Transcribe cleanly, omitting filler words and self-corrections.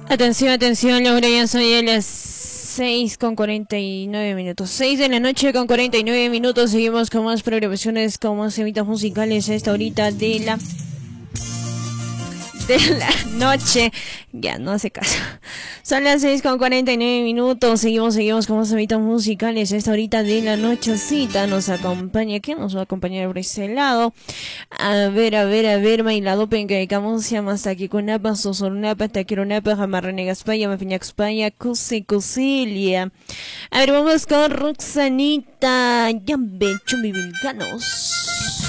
Atención, atención, Laura, ya soy las 6:49 minutos. 6 de la noche con 49 minutos. Seguimos con más programaciones, con más eventos musicales a esta horita de la noche. Ya, no hace caso. Son las 6:49 minutos. Seguimos con más eventos musicales a esta horita de la nochecita. Nos acompaña, ¿quién nos va a acompañar por ese lado? A ver, Mailado Pencaicamos, llamas aquí con Napa, Sosornapa, Taquironapa, Jamarrenegaspaya, Mafiñaxpaya, Cusilia. A ver, vamos con Roxanita, Yambe, Chumbivilganos.